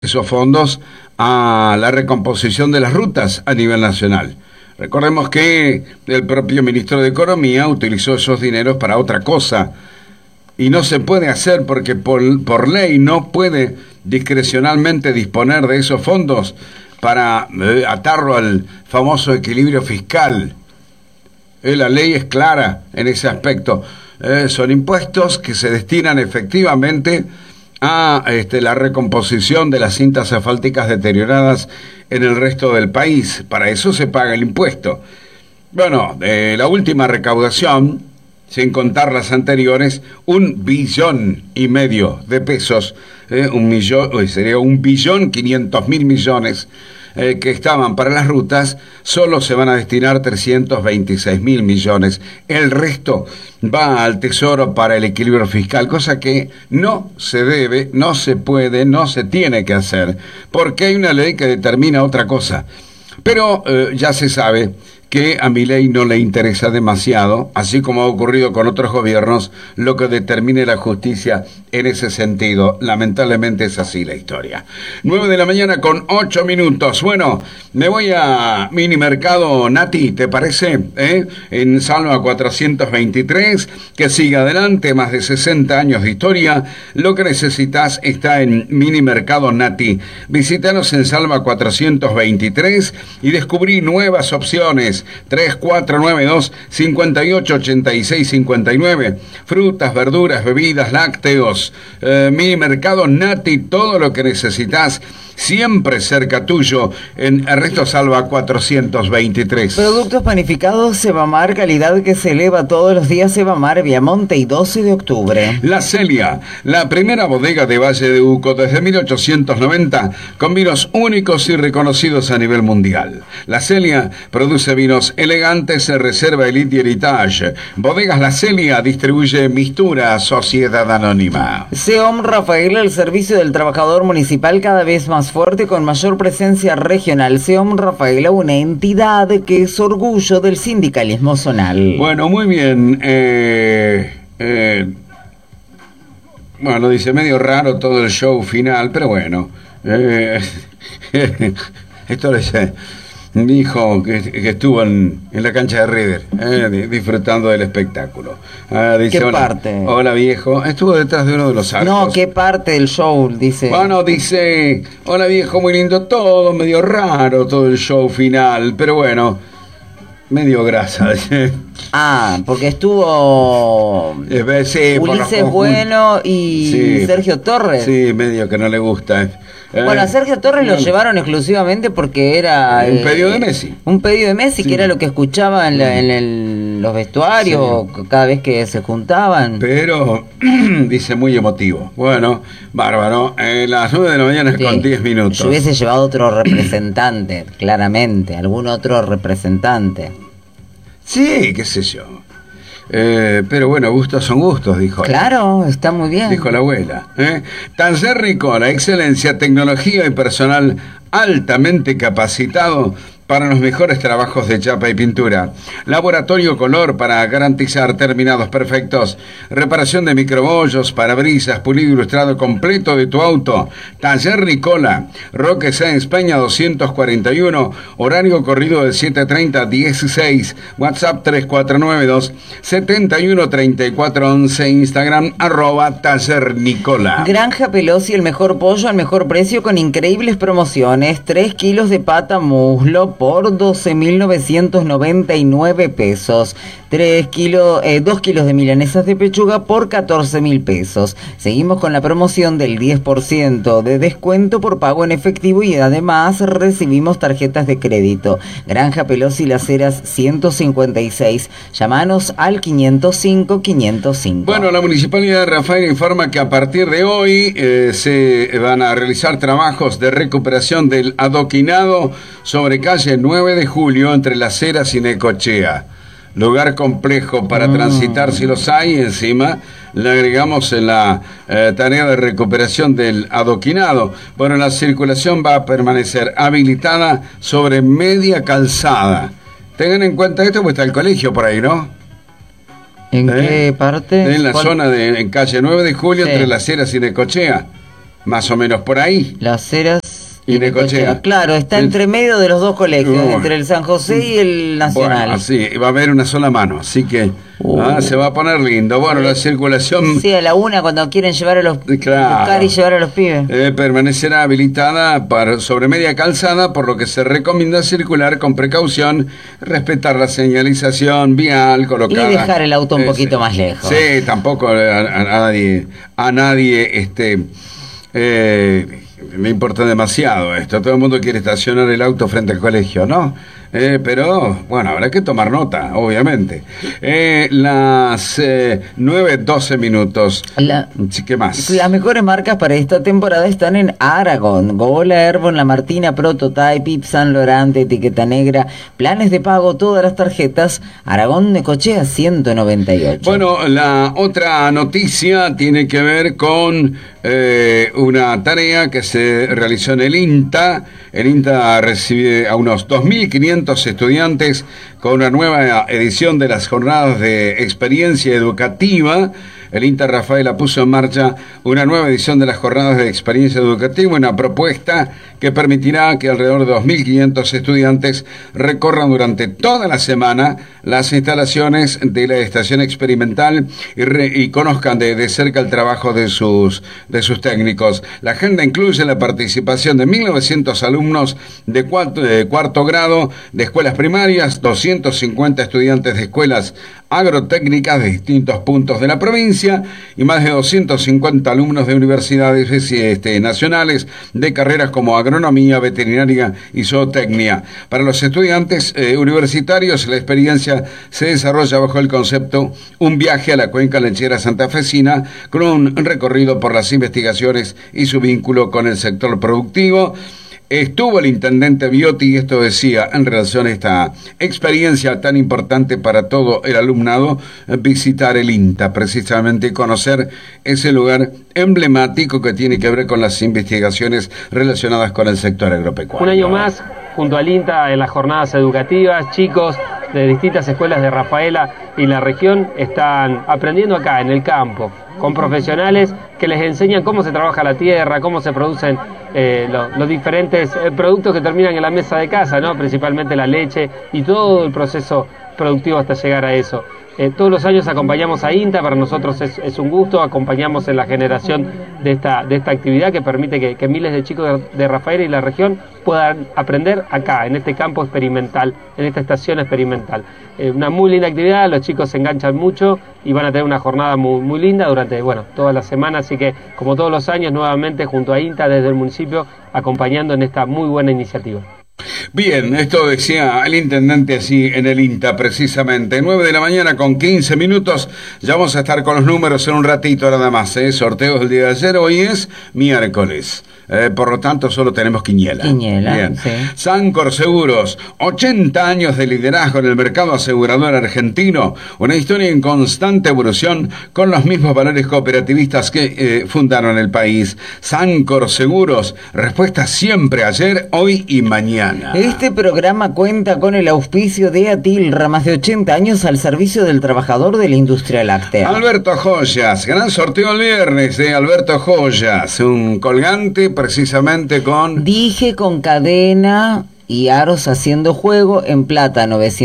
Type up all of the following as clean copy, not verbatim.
esos fondos a la recomposición de las rutas a nivel nacional. Recordemos que el propio ministro de Economía utilizó esos dineros para otra cosa y no se puede hacer porque por ley no puede discrecionalmente disponer de esos fondos para atarlo al famoso equilibrio fiscal. La ley es clara en ese aspecto. Son impuestos que se destinan efectivamente a la recomposición de las cintas asfálticas deterioradas en el resto del país. Para eso se paga el impuesto. Bueno, la última recaudación, sin contar las anteriores, 1,5 billones de pesos, sería 1.500.000 millones que estaban para las rutas, solo se van a destinar 326.000 millones. El resto va al Tesoro para el equilibrio fiscal, cosa que no se debe, no se puede, no se tiene que hacer, porque hay una ley que determina otra cosa. Pero ya se sabe que a Milei no le interesa demasiado, así como ha ocurrido con otros gobiernos, lo que determine la justicia en ese sentido. Lamentablemente es así la historia. 9 de la mañana con 8 minutos. Bueno, me voy a Minimercado Nati, ¿te parece? En Salva 423, que siga adelante, más de 60 años de historia. Lo que necesitas está en Minimercado Nati. Visítanos en Salva 423 y descubrí nuevas opciones. 3492-588659. Frutas, verduras, bebidas, lácteos. Minimercado Nati, todo lo que necesitas, siempre cerca tuyo, en Ernesto Salva 423. Productos panificados Sebamar, calidad que se eleva todos los días. Sebamar, Viamonte y 12 de octubre. La Celia, la primera bodega de Valle de Uco desde 1890, con vinos únicos y reconocidos a nivel mundial. La Celia produce vinos elegantes, Reserva Elite y Heritage. Bodegas La Celia distribuye Mistura, Sociedad Anónima. SEOM Rafael, el servicio del trabajador municipal cada vez más fuerte, con mayor presencia regional. SEOM Rafael, una entidad que es orgullo del sindicalismo zonal. Bueno, muy bien. Bueno, dice medio raro todo el show final, pero bueno. Esto le dice mi hijo que estuvo en la cancha de River, disfrutando del espectáculo. Dice, ¿qué parte? Hola viejo, estuvo detrás de uno de los arcos. No, ¿qué parte del show? Dice. Bueno, dice, hola viejo, muy lindo todo, medio raro todo el show final, pero bueno, medio grasa. Porque estuvo sí, Ulises Bueno y sí, Sergio Torres. Sí, medio que no le gusta. Bueno, a Sergio Torres lo llevaron exclusivamente porque era un pedido de Messi. Un pedido de Messi, sí, que era lo que escuchaba en los vestuarios, sí, cada vez que se juntaban. Pero, dice, muy emotivo. Bueno, bárbaro. Las 9 de la mañana, sí, con 10 minutos. Yo hubiese llevado otro representante, claramente, algún otro representante. Sí, qué sé yo. Pero bueno, gustos son gustos, dijo. Claro, está muy bien. Dijo la abuela. Taller Nicola, excelencia, tecnología y personal altamente capacitado para los mejores trabajos de chapa y pintura. Laboratorio Color para garantizar terminados perfectos. Reparación de microbollos, parabrisas, pulido ilustrado completo de tu auto. Taller Nicola, Roque Sáenz Peña 241, horario corrido de 7:30 a 16, WhatsApp 3492-713411, Instagram @Taller Nicola. Granja Pelosi, el mejor pollo al mejor precio con increíbles promociones. 3 kilos de pata muslo por 12.999 pesos. 2 kilos de milanesas de pechuga por 14.000 pesos. Seguimos con la promoción del 10% de descuento por pago en efectivo y además recibimos tarjetas de crédito. Granja Pelosi, Las Heras 156. Llámanos al 505-505. Bueno, la Municipalidad de Rafael informa que a partir de hoy se van a realizar trabajos de recuperación del adoquinado sobre calle 9 de julio entre Las Heras y Necochea. Lugar complejo para transitar si los hay, encima le agregamos en la tarea de recuperación del adoquinado. Bueno, la circulación va a permanecer habilitada sobre media calzada. Tengan en cuenta esto, pues está el colegio por ahí, ¿no? ¿En qué parte? En la zona en calle 9 de julio, sí, entre Las Heras y Necochea. más o menos por ahí. Las Heras y Necochea. Claro, está entre medio de los dos colegios, entre el San José y el Nacional. Bueno, sí, va a haber una sola mano, así que se va a poner lindo. Bueno, la circulación... Sí, a la una cuando quieren llevar a los... Claro, buscar y llevar a los pibes. Permanecerá habilitada sobre media calzada, por lo que se recomienda circular con precaución, respetar la señalización vial colocada. Y dejar el auto un poquito más lejos. Sí, tampoco a nadie me importa demasiado esto. Todo el mundo quiere estacionar el auto frente al colegio, ¿no? Pero, bueno, habrá que tomar nota, obviamente. Las 9:12 minutos. ¿Qué más? Las mejores marcas para esta temporada están en Aragón. Gola, Herbon, La Martina, Prototype, Yves Saint Laurent, Etiqueta Negra, planes de pago, todas las tarjetas. Aragón, Necochea, 198. Bueno, la otra noticia tiene que ver con una tarea que se realizó en el INTA. El INTA recibe a unos 2.500 estudiantes con una nueva edición de las jornadas de experiencia educativa. El INTA Rafaela puso en marcha una nueva edición de las jornadas de experiencia educativa, una propuesta que permitirá que alrededor de 2.500 estudiantes recorran durante toda la semana las instalaciones de la estación experimental y conozcan de cerca el trabajo de sus técnicos. La agenda incluye la participación de 1.900 alumnos de cuarto grado de escuelas primarias, 250 estudiantes de escuelas agrotécnicas de distintos puntos de la provincia y más de 250 alumnos de universidades nacionales de carreras como agronomía, veterinaria y zootecnia. Para los estudiantes universitarios, la experiencia se desarrolla bajo el concepto Un viaje a la cuenca lechera santafesina, con un recorrido por las investigaciones y su vínculo con el sector productivo. Estuvo el intendente Biotti y esto decía en relación a esta experiencia tan importante para todo el alumnado, visitar el INTA, precisamente conocer ese lugar emblemático que tiene que ver con las investigaciones relacionadas con el sector agropecuario. Un año más, junto al INTA, en las jornadas educativas, chicos de distintas escuelas de Rafaela y la región están aprendiendo acá, en el campo, con profesionales que les enseñan cómo se trabaja la tierra, cómo se producen los diferentes productos que terminan en la mesa de casa, ¿no? Principalmente la leche y todo el proceso productivo hasta llegar a eso. Todos los años acompañamos a INTA, para nosotros es un gusto, acompañamos en la generación de esta actividad que permite que miles de chicos de Rafaela y la región puedan aprender acá, en este campo experimental, en esta estación experimental. Una muy linda actividad, los chicos se enganchan mucho y van a tener una jornada muy linda durante toda la semana, así que como todos los años nuevamente junto a INTA desde el municipio acompañando en esta muy buena iniciativa. Bien, esto decía el intendente así en el INTA precisamente. 9 de la mañana con 15 minutos. Ya vamos a estar con los números en un ratito nada más. Sorteos del día de ayer. Hoy es miércoles. Por lo tanto, solo tenemos quiniela. Bien. Sí. Sancor Seguros, 80 años de liderazgo en el mercado asegurador argentino. Una historia en constante evolución con los mismos valores cooperativistas que fundaron el país. Sancor Seguros, respuesta siempre ayer, hoy y mañana. Este programa cuenta con el auspicio de Atilra, más de 80 años al servicio del trabajador de la industria láctea. Alberto Joyas, gran sorteo el viernes de Alberto Joyas, un colgante precisamente con... Dije con cadena y aros haciendo juego en plata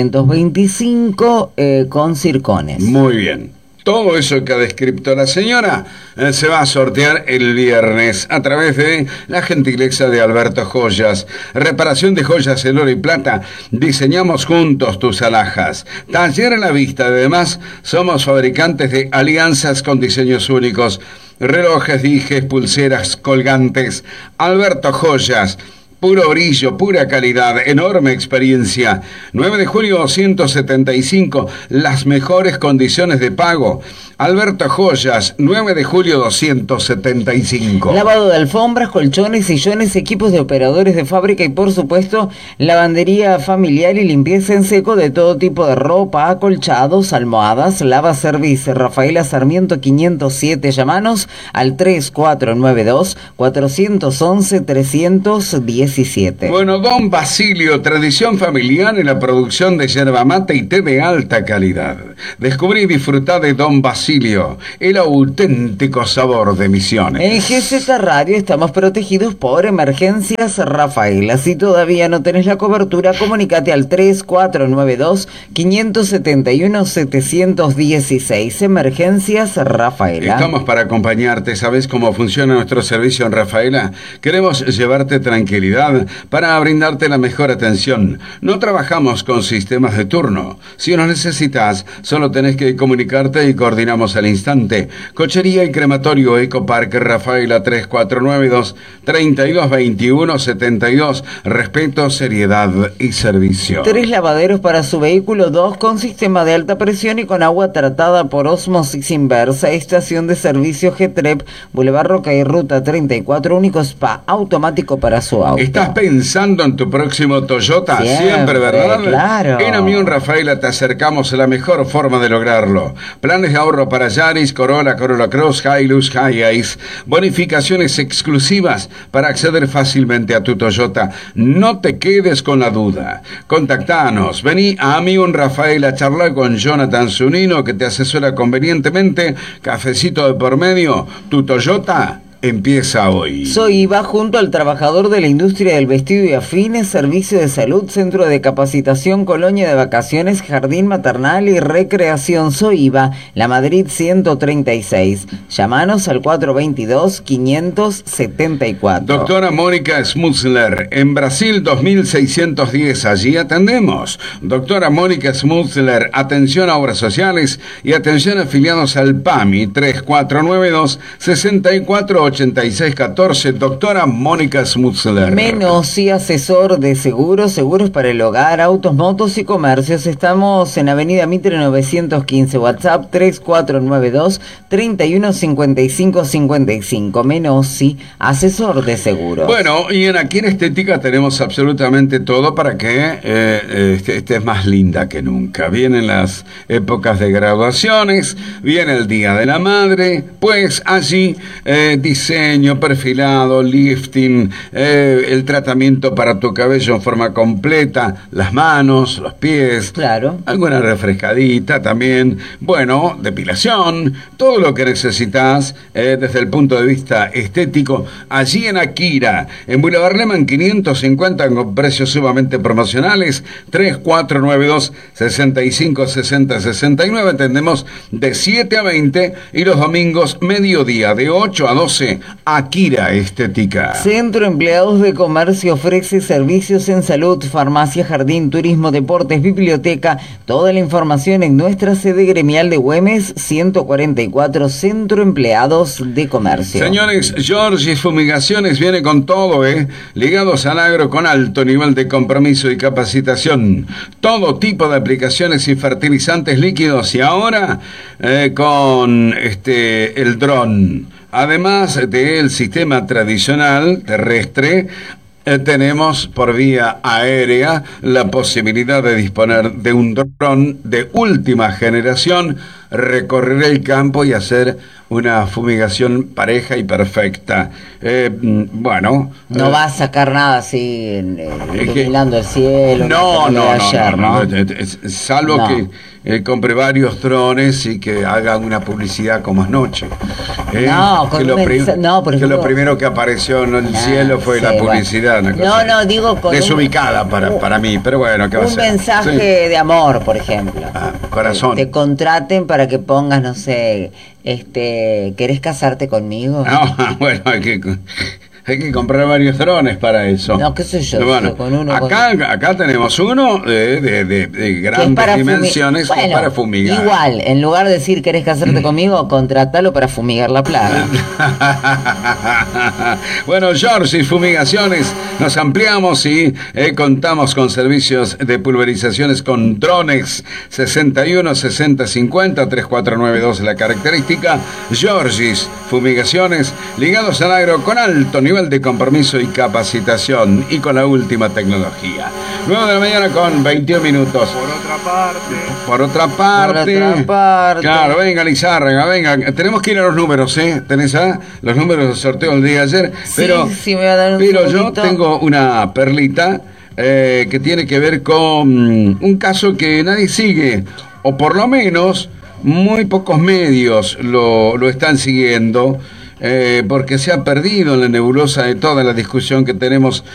925 con circones. Muy bien. Todo eso que ha descrito la señora se va a sortear el viernes a través de la gentileza de Alberto Joyas. Reparación de joyas en oro y plata. Diseñamos juntos tus alhajas. Taller a la vista. Además, somos fabricantes de alianzas con diseños únicos. Relojes, dijes, pulseras, colgantes. Alberto Joyas. Puro brillo, pura calidad, enorme experiencia. 9 de julio 275, las mejores condiciones de pago. Alberto Joyas, 9 de julio 275. Lavado de alfombras, colchones, sillones, equipos de operadores de fábrica y por supuesto lavandería familiar y limpieza en seco de todo tipo de ropa, acolchados, almohadas, lava service. Rafaela Sarmiento 507, llamanos al 3492 411 317. 17. Bueno, Don Basilio, tradición familiar en la producción de yerba mate y té de alta calidad. Descubrí y disfrutá de Don Basilio, el auténtico sabor de Misiones. En GZ Radio estamos protegidos por Emergencias Rafaela. Si todavía no tenés la cobertura, comunicate al 3492-571-716. Emergencias Rafaela. Estamos para acompañarte. ¿Sabes cómo funciona nuestro servicio en Rafaela? Queremos llevarte tranquilidad para brindarte la mejor atención. No trabajamos con sistemas de turno. Si nos necesitas, solo tenés que comunicarte y coordinamos al instante. Cochería y crematorio Ecopark Rafaela 3492-3221-72. Respeto, seriedad y servicio. 3 lavaderos para su vehículo, 2 con sistema de alta presión y con agua tratada por ósmosis inversa. Estación de servicio Getrep, Boulevard Roca y Ruta 34, único spa automático para su auto. ¿Estás pensando en tu próximo Toyota? Siempre, ¿verdad? Claro. En Amión Rafaela te acercamos a la mejor forma de lograrlo. Planes de ahorro para Yaris, Corolla, Corolla Cross, Hilux, Hiace. Bonificaciones exclusivas para acceder fácilmente a tu Toyota. No te quedes con la duda. Contactanos. Vení a Amión Rafaela a charlar con Jonathan Zunino, que te asesora convenientemente. Cafecito de por medio. Tu Toyota empieza hoy. Soy IVA, junto al trabajador de la industria del vestido y afines, servicio de salud, centro de capacitación, colonia de vacaciones, jardín maternal y recreación. Soy IVA, La Madrid 136. Llámanos al 422-574. Doctora Mónica Smutzler, en Brasil 2610, allí atendemos. Doctora Mónica Smutzler, atención a obras sociales y atención a afiliados al PAMI 3492-648614. Doctora Mónica Smutzler. Menossi, asesor de seguros, seguros para el hogar, autos, motos y comercios. Estamos en Avenida Mitre 915, WhatsApp 3492-315555. Menossi, asesor de seguros. Bueno, y aquí en Estética tenemos absolutamente todo para que estés más linda que nunca. Vienen las épocas de graduaciones, viene el Día de la Madre, pues allí diseño, perfilado, lifting, el tratamiento para tu cabello en forma completa, las manos, los pies, claro, alguna refrescadita también, bueno, depilación, todo lo que necesitas desde el punto de vista estético, allí en Akira, en Boulevard Lehmann 550, con precios sumamente promocionales, 3492-656069, atendemos de 7 a 20 y los domingos mediodía de 8 a 12, Akira Estética. Centro Empleados de Comercio ofrece servicios en salud, farmacia, jardín, turismo, deportes, biblioteca. Toda la información en nuestra sede gremial de Güemes 144, Centro Empleados de Comercio. Señores, Georgis Fumigaciones viene con todo, ligados al agro con alto nivel de compromiso y capacitación. Todo tipo de aplicaciones y fertilizantes líquidos y ahora con el dron. Además del sistema tradicional terrestre, tenemos por vía aérea la posibilidad de disponer de un dron de última generación, recorrer el campo y hacer una fumigación pareja y perfecta. Bueno... No va a sacar nada así, iluminando el cielo. No, salvo que compre varios drones y que haga una publicidad como anoche. Lo primero que apareció en el cielo fue la publicidad. Digo con desubicada para mí, pero bueno, ¿qué va a ser? Un mensaje de amor, por ejemplo. Corazón. Te contraten para que pongas, no sé, ¿querés casarte conmigo? No, bueno, hay que comprar varios drones para eso. No, qué sé yo. Bueno, con uno, acá tenemos uno de grandes dimensiones para fumigar. Igual, en lugar de decir ¿querés casarte conmigo? Contratalo para fumigar la plaga. Bueno, George y Fumigaciones, nos ampliamos y contamos con servicios de pulverizaciones con drones. 61 60 50 3492 la característica. Georgis Fumigaciones, ligados al agro con alto nivel nivel de compromiso y capacitación y con la última tecnología. 9 de la mañana con 21 minutos. Por otra parte. Claro, venga, Lizárraga, venga. Tenemos que ir a los números, ¿eh? ¿Tenés los números del sorteo del día de ayer? Pero, sí, me va a dar un pero segundito. yo tengo una perlita que tiene que ver con un caso que nadie sigue, o por lo menos muy pocos medios lo están siguiendo, porque se ha perdido en la nebulosa de toda la discusión que tenemos